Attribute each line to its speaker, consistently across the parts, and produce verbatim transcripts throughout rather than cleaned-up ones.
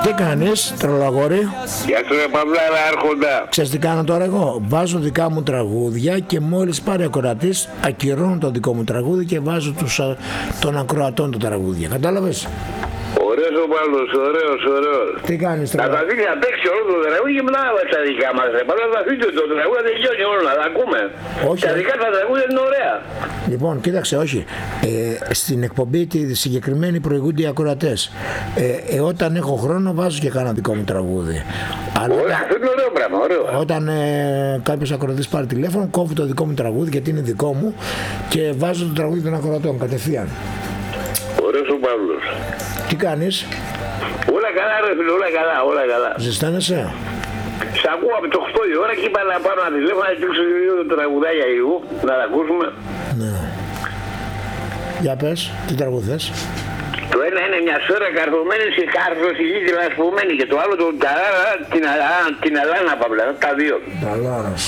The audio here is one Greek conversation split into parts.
Speaker 1: Τι κάνεις, τρελαγόρι?
Speaker 2: Γεια σου ρε Παυλάρα Άρχοντα.
Speaker 1: Ξέρεις τι κάνω τώρα εγώ? Βάζω δικά μου τραγούδια και μόλις πάρει ακροατής ακυρώνω το δικό μου τραγούδι και βάζω τους, α, των ακροατών τα τραγούδια. Κατάλαβες?
Speaker 2: Ωραίος ο Παύλος, ωραίος, ωραίος.
Speaker 1: Τι κάνεις
Speaker 2: Να
Speaker 1: τώρα?
Speaker 2: τα αφήνει να παίξει όλο το τραγούδι και μετά να βάλει τα δικά μας. Πάντα να τα αφήνει το τραγούδι, δεν τελειώνει όλο, να τα ακούμε.
Speaker 1: Όχι.
Speaker 2: Τα δικά τα τραγούδια είναι ωραία.
Speaker 1: Λοιπόν, κοίταξε, όχι. Ε, στην εκπομπή τη συγκεκριμένη προηγούνται οι ακροατές. Ε, ε, όταν έχω χρόνο βάζω και κάνα δικό μου τραγούδι. Αλλά
Speaker 2: Ωραία, αυτό είναι ωραίο πράγμα, ωραίο.
Speaker 1: όταν ε, κάποιος ακροατής πάρει τηλέφωνο, κόβω το δικό μου τραγούδι γιατί είναι δικό μου και βάζω το τραγούδι των ακροατών κατευθείαν.
Speaker 2: Ωραίος ο Παύλος.
Speaker 1: Τι κάνεις?
Speaker 2: Όλα καλά ρε φίλε, όλα καλά, όλα καλά.
Speaker 1: Ζεστάνεσαι?
Speaker 2: Σ' ακούω από το οκτώ η ώρα και είπα να πάρω ένα τηλέφωνο να δείξω δύο τραγουδάκια λίγο, να τα ακούσουμε.
Speaker 1: Ναι. Για πες, τι τραγουδές?
Speaker 2: Το ένα είναι μια σφαίρα καρφωμένη σε καρφοσυγή λασπωμένη και το άλλο το ταράρα την, αλά, την αλάνα Παύλα, τα δύο.
Speaker 1: Ταλάρας.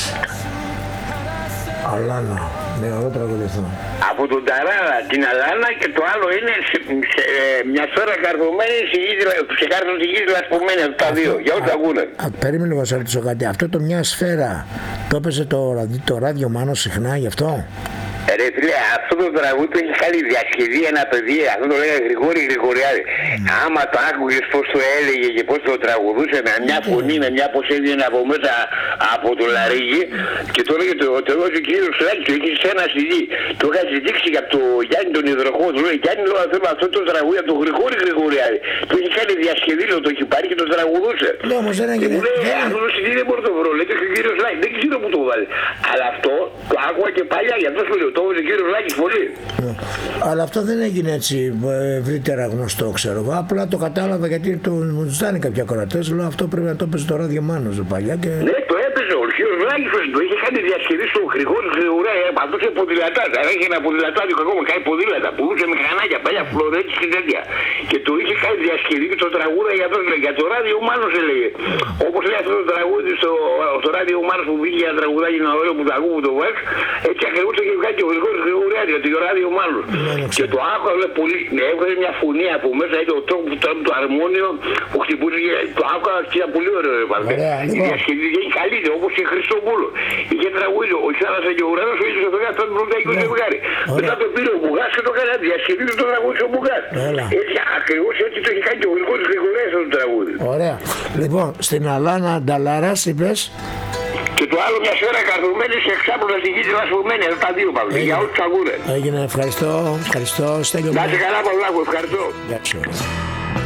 Speaker 1: Αλάνα. Ναι, ωραίο τραγούδι αυτό.
Speaker 2: Από τον ταράρα την αλάνα και το άλλο είναι σε, σε, ε, μια σφαίρα καρφωμένη σε, σε καρφοσυγή λασπωμένη, τα δύο, για ό,τι ακούνε.
Speaker 1: Περίμενε λίγο να σε ρωτήσω κάτι. Αυτό το μια σφαίρα το έπαιζε το, το ράδιο Μάνο συχνά γι' αυτό?
Speaker 2: Ρε φίλε, αυτό το τραγούδι το έχει κάνει διασκευή ένα παιδί, αυτό το λέγανε Γρηγόρη Γρηγοριάδη. Mm. Άμα το άκουγες πως το έλεγε και πως το τραγουδούσε με μια φωνή, με μια πως έβγαινε από μέσα από το λαρίγι και το έλεγε το, το, το, το κύριο Σλάκη, το είχε σε ένα σι ντι. Το είχα ζητήξει από το Γιάννη τον Ιδροχό, του λέει Γιάννη, λέω θέλω αυτό το τραγούδι από τον Γρηγόρη Γρηγοριάδη. Το είχε κάνει διασκευή, λέω, το έχει πάρει και το τραγουδούσε.
Speaker 1: Ναι, όμως δεν έγινε.
Speaker 2: Και μου λέει, αυτό το σι ντι δεν μπορεί να το βρω, λέει το κύριο Σλάκη, δεν ξέρω που το βάλει. Αλλά αυτό το άκουγα και παλιά, γι' αυτό σου λέω. Το έβαλε ο κύριος Λάκης πολύ.
Speaker 1: Yeah. Αλλά αυτό δεν έγινε έτσι ευρύτερα γνωστό, ξέρω εγώ. Απλά το κατάλαβα γιατί το, μου ζητάνε κάποια κορατές. Λέω αυτό πρέπει να το έπαιζε το ράδιο Μάνος παλιά. Και...
Speaker 2: Ναι, το έπαιζε ο κύριος Λάκης, το είχε κάνει διασκευή στο Γρηγόρη Γρηγορέα. Παντούσε ποδηλατά. Έχει ένα ποδηλατάδικο ακόμα, κάνει ποδήλατα. Πουλούσε μηχανάκια, παλιά φλωρέτης και τέτοια. Και το είχε κάνει διασκευή και το τραγούδα για, το, για το ράδιο Μάνος έλεγε. Όπως λέει αυτό το τραγούδι στο, στο ράδιο Μάνος που βγήκε για τραγουδάκι ένα ωραίο που το ακούω που το βάζει, έτσι ακριβώς το είχε βγάλει και ο Γρηγόρης Γρηγορέα για το ράδιο Μάνος. Και το άκουγα λέει πολύ, έβγαλε μια φωνή από μέσα, ήταν ο τρόπο που ήταν το αρμόνιο που χτυπούσε και το άκουγα και ήταν πολύ ωραίο. Η διασκευή είναι καλύτερη όπως και Χριστόπουλο. Είχε τραγούδι, ο Θάλασσα και ο Ουρανός, ο ίδιος ο Θεός, τον πρωταϊκό ζευγάρι. Μετά το πήρε ο Μπουγάς και το έκανε διασκευή του το τραγούδι ο Μπουγάς. Έτσι ακριβώς έτσι το είχε κάνει και ο Γρηγόρης Γρηγορέας το τραγούδι.
Speaker 1: Ωραία. Λοιπόν, στην Αλάνα Νταλαράς είπες.
Speaker 2: Και το άλλο μια σφαίρα καρδουμένη σε εξάπλωνα στη γη λασπωμένη. Αυτά τα δύο Παύλο. Για όλους τους ακούνε.
Speaker 1: Έγινε, ευχαριστώ. Ευχαριστώ. Στέλιο.
Speaker 2: Να είσαι καλά Παυλάκο, ευχαριστώ.
Speaker 1: Γεια σου.